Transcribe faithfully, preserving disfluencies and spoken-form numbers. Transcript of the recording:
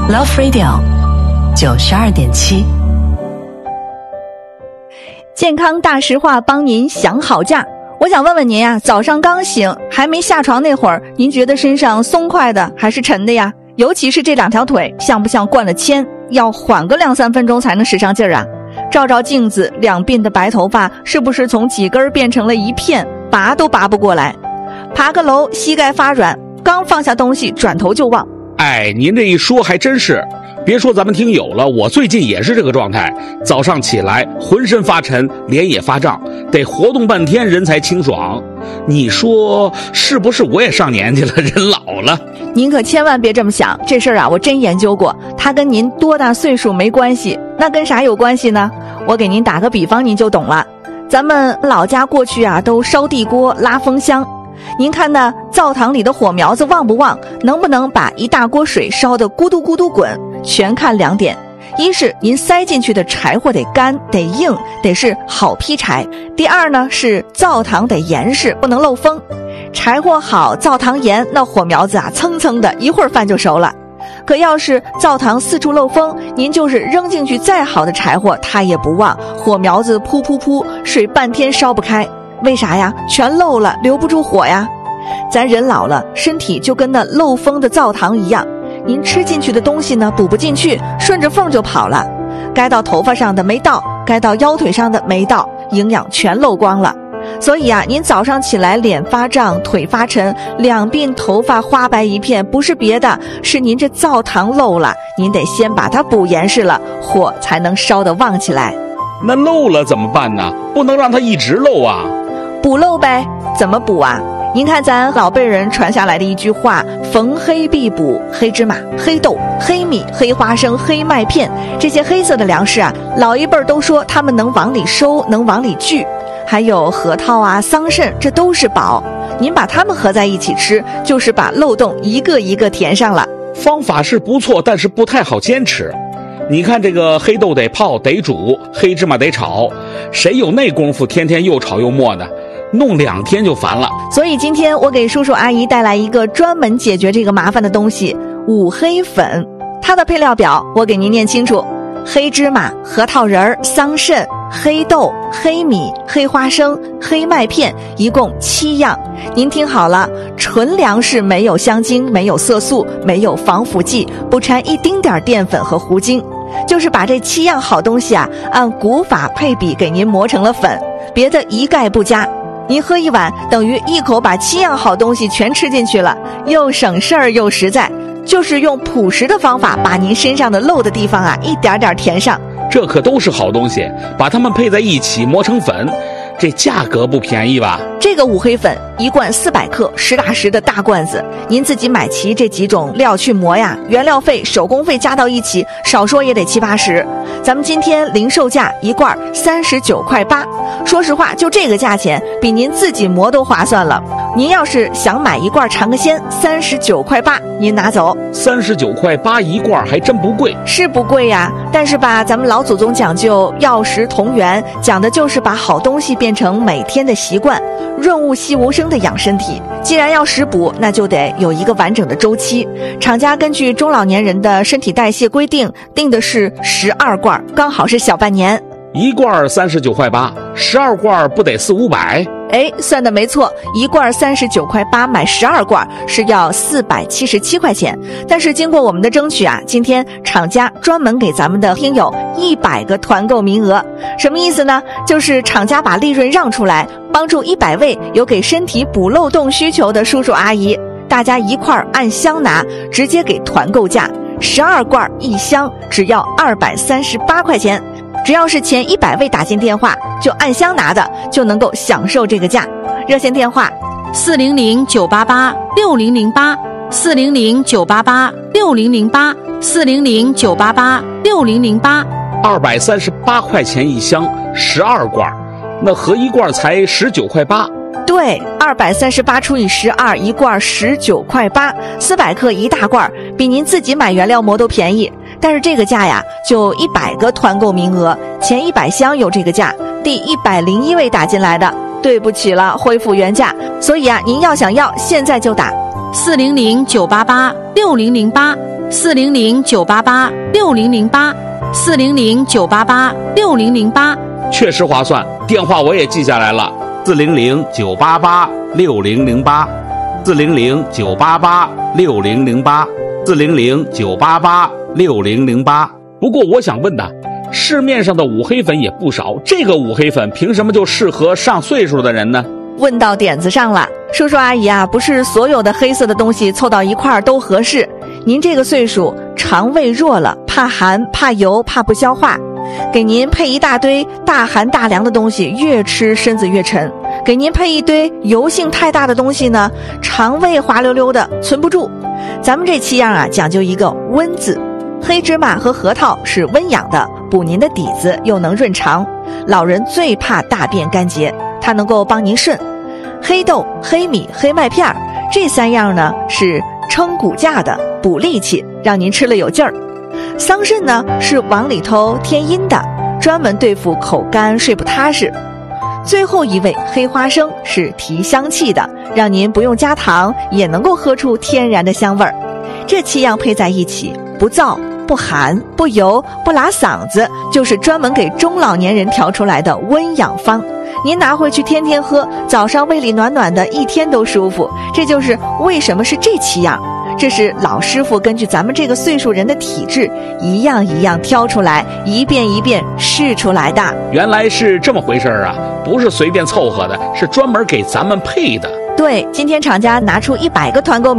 Love Radio 九十二点七。 健康大实话，帮您想好价。我想问问您呀、啊，早上刚醒还没下床那会儿，您觉得身上松快的还是沉的呀？尤其是这两条腿，像不像灌了铅，要缓个两三分钟才能使上劲儿啊？照照镜子，两鬓的白头发是不是从几根变成了一片，拔都拔不过来？爬个楼，膝盖发软，刚放下东西，转头就忘。 哎，您这一说还真是，别说咱们听友了，我最近也是这个状态。早上起来浑身发沉，脸也发胀，得活动半天人才清爽。你说是不是我也上年纪了，人老了？ 您可千万别这么想，这事儿啊我真研究过，它跟您多大岁数没关系。那跟啥有关系呢？我给您打个比方您就懂了。咱们老家过去啊都烧地锅拉风箱，您看那灶堂里的火苗子旺不旺，能不能把一大锅水烧得咕嘟咕嘟滚，全看两点。一是您塞进去的柴火得干得硬，得是好劈柴。第二呢是灶堂得严实，不能漏风。柴火好，灶堂严，那火苗子啊蹭蹭的，一会儿饭就熟了。可要是灶堂四处漏风，您就是扔进去再好的柴火它也不旺，火苗子噗噗噗，水半天烧不开。为啥呀？全漏了，留不住火呀。咱人老了，身体就跟那漏风的灶堂一样，您吃进去的东西呢补不进去，顺着缝就跑了，该到头发上的没到，该到腰腿上的没到，营养全漏光了。所以啊，您早上起来脸发胀，腿发沉，两鬓头发花白一片，不是别的，是您这灶堂漏了，您得先把它补严实了，火才能烧得旺起来。 那漏了怎么办呢？不能让它一直漏啊。 补漏呗。怎么补啊？您看咱老辈人传下来的一句话，逢黑必补，黑芝麻、黑豆、黑米、黑花生、黑麦片，这些黑色的粮食啊，老一辈儿都说他们能往里收，能往里聚。还有核桃啊、桑葚，这都是宝。您把它们合在一起吃，就是把漏洞一个一个填上了。 方法是不错，但是不太好坚持。你看这个黑豆得泡得煮，黑芝麻得炒，谁有那功夫天天又炒又磨呢？弄两天就烦了。 所以今天我给叔叔阿姨带来一个专门解决这个麻烦的东西——五黑粉。它的配料表我给您念清楚：黑芝麻、核桃仁、桑葚、黑豆、黑米、黑花生、黑麦片，一共七样。您听好了，纯粮食，没有香精，没有色素，没有防腐剂，不掺一丁点淀粉和糊精，就是把这七样好东西啊，按古法配比给您磨成了粉，别的一概不加。您喝一碗，等于一口把七样好东西全吃进去了，又省事儿又实在。就是用朴实的方法，把您身上的漏的地方啊，一点点填上。 这可都是好东西，把它们配在一起磨成粉，这价格不便宜吧？ 这个五黑粉一罐四百克，实打实的大罐子，您自己买齐这几种料去磨呀，原料费、手工费加到一起，少说也得七八十。咱们今天零售价一罐三十九块八，说实话，就这个价钱，比您自己磨都划算了。您要是想买一罐尝个鲜，三十九块八，您拿走。 三十九块八一罐，还真不贵。 是不贵呀，但是吧，咱们老祖宗讲究药食同源，讲的就是把好东西变成每天的习惯，润物细无声的养身体。既然要食补，那就得有一个完整的周期。厂家根据中老年人的身体代谢规定，定的是十二罐，刚好是小半年。 一罐三十九块八，十二罐不得四五百？ 哎，算的没错，一罐三十九块八，买十二罐是要四百七十七块钱。但是经过我们的争取啊，今天厂家专门给咱们的听友一百个团购名额。什么意思呢？就是厂家把利润让出来，帮助一百位有给身体补漏洞需求的叔叔阿姨，大家一块儿按箱拿，直接给团购价，十二罐一箱，只要二百三十八块钱。只要是前一百位打进电话就按箱拿的，就能够享受这个价。热线电话四零零九八八六零零八，四零零九八八六零零八，四零零九八八六零零八。 二百三十八块钱一箱，十二罐，那合一罐才十九块八。 对，二百三十八除以十二，一罐十九块八，四百克一大罐，比您自己买原料膜都便宜。但是这个价呀，就一百个团购名额，前一百箱有这个价，第一百零一位打进来的，对不起了，恢复原价。所以啊，您要想要，现在就打四零零九八八六零零八，四零零九八八六零零八，四零零九八八六零零八。 确实划算，电话我也记下来了，四零零九八八六零零八，四零零九八八六零零八，四零零九八八六零零八。不过我想问的，市面上的五黑粉也不少，这个五黑粉凭什么就适合上岁数的人呢？ 问到点子上了，叔叔阿姨啊，不是所有的黑色的东西凑到一块儿都合适。您这个岁数，肠胃弱了，怕寒、怕油、怕不消化，给您配一大堆大寒大凉的东西，越吃身子越沉；给您配一堆油性太大的东西呢，肠胃滑溜溜的，存不住。咱们这七样啊，讲究一个温字。黑芝麻和核桃是温养的，补您的底子，又能润肠。老人最怕大便干结，它能够帮您顺。黑豆、黑米、黑麦片这三样呢是撑骨架的，补力气，让您吃了有劲儿。桑葚呢是往里头添阴的，专门对付口干睡不踏实。最后一味黑花生是提香气的，让您不用加糖也能够喝出天然的香味儿。这七样配在一起，不燥不寒不油不拉嗓子，就是专门给中老年人调出来的温养方。您拿回去天天喝，早上胃里暖暖的，一天都舒服。这就是为什么是这七样，这是老师傅根据咱们这个岁数人的体质，一样一样挑出来，一遍一遍试出来的。 原来是这么回事啊，不是随便凑合的，是专门给咱们配的。 对，今天厂家拿出一百个团购名